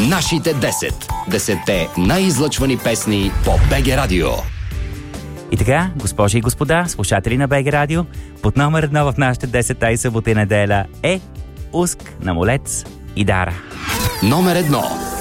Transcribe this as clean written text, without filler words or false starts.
Нашите 10. 10-те най-излъчвани песни по БГ Радио. И така, госпожи и господа, слушатели на БГ Радио, под номер 1 в нашите 10 и събота и неделя е Уск на Молец и Дара. Номер 1.